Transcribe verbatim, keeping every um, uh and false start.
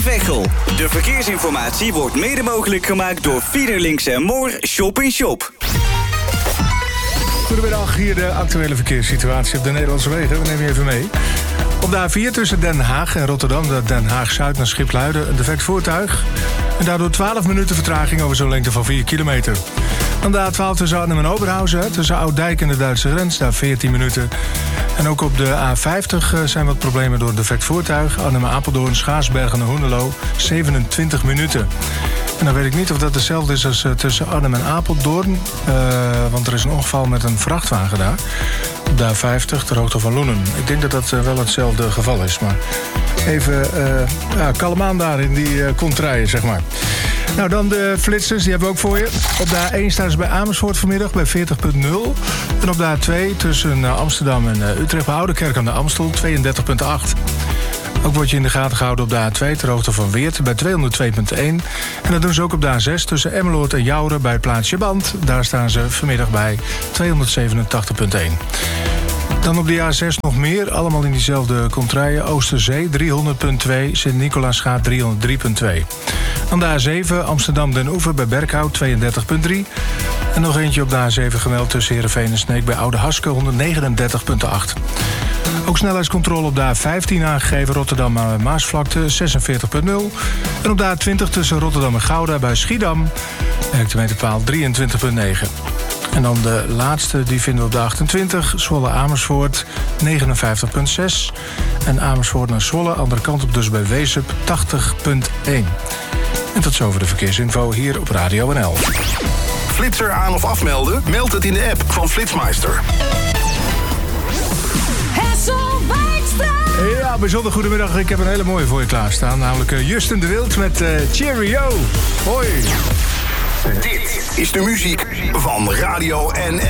Veghel. De verkeersinformatie wordt mede mogelijk gemaakt door Fiederlinks en Moor Shop in Shop. Goedemiddag, hier de actuele verkeerssituatie op de Nederlandse wegen. We nemen je even mee. Op de A vier tussen Den Haag en Rotterdam, de Den Haag-Zuid naar Schipluiden, een defect voertuig. En daardoor twaalf minuten vertraging over zo'n lengte van vier kilometer. Dan de A twaalf tussen Arnhem en Oberhausen, tussen Oud-Dijk en de Duitse grens, daar veertien minuten. En ook op de A vijftig zijn wat problemen door een defect voertuig. Arnhem-Apeldoorn, Schaarsbergen en Hoenelo, zevenentwintig minuten. En dan weet ik niet of dat hetzelfde is als uh, tussen Arnhem en Apeldoorn. Uh, want er is een ongeval met een vrachtwagen daar. Op de A vijftig, ter hoogte van Loenen. Ik denk dat dat uh, wel hetzelfde geval is. Maar even uh, ja, kalm aan daar in die uh, contraien, zeg maar. Nou, dan de flitsers, die hebben we ook voor je. Op de A één staan ze bij Amersfoort vanmiddag bij veertig punt nul. En op de A twee tussen uh, Amsterdam en uh, Utrecht bij Oudekerk aan de Amstel tweeëndertig punt acht. Ook wordt je in de gaten gehouden op de A twee ter hoogte van Weert bij tweehonderdtwee punt één. En dat doen ze ook op de A zes tussen Emmeloord en Jouren bij het plaatsje Band. Daar staan ze vanmiddag bij tweehonderdzevenentachtig punt één. Dan op de A zes nog meer, allemaal in diezelfde contraien. Oosterzee driehonderd punt twee, Sint-Nicolaasgaat driehonderddrie punt twee. Dan de A zeven, Amsterdam-Den Oever bij Berkhout tweeëndertig punt drie. En nog eentje op de A zeven gemeld tussen Heerenveen en Sneek bij Oude Haske honderdnegenendertig punt acht. Ook snelheidscontrole op de A vijftien aangegeven, Rotterdam-Maasvlakte zesenveertig punt nul. En op de A twintig tussen Rotterdam en Gouda bij Schiedam, hectometerpaal drieëntwintig punt negen. En dan de laatste, die vinden we op de achtentwintig, Zwolle-Amersfoort negenenvijftig punt zes. En Amersfoort naar Zwolle, andere kant op dus bij Weesup tachtig punt één. En tot zover de verkeersinfo hier op Radio N L. Flitser aan of afmelden? Meld het in de app van Flitsmeister. Ja, bijzonder goedemiddag. Ik heb een hele mooie voor je klaarstaan. Namelijk Justin de Wild met uh, Cheerio. Hoi. Dit is de muziek van Radio N